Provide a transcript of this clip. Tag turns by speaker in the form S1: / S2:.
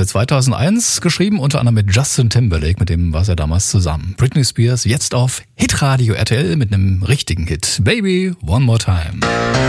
S1: seit 2001, geschrieben unter anderem mit Justin Timberlake, mit dem war er damals zusammen. Britney Spears jetzt auf Hitradio RTL mit einem richtigen Hit. Baby, One More Time.